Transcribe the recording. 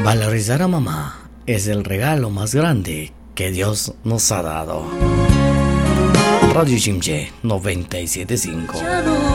Valorizar a mamá es el regalo más grande que Dios nos ha dado. Radio Jimje 97.5.